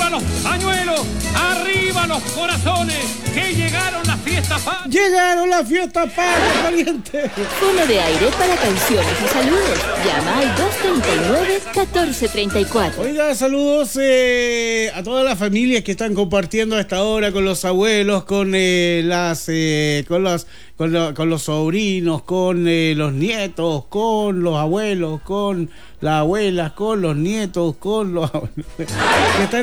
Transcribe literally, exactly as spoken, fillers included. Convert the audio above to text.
arriba los pañuelos, arriba los corazones, que llegaron las fiestas patrias. Llegaron las fiestas patrias, valiente. Fono de aire para canciones y saludos. Llama al dos treinta y nueve, catorce treinta y cuatro. Oiga, saludos eh, a todas las familias que están compartiendo a esta hora con los abuelos, con eh, las, eh, con los, con, lo, con los sobrinos, con eh, los nietos, con los abuelos, con las abuelas, con los nietos, con los abuelos. Que están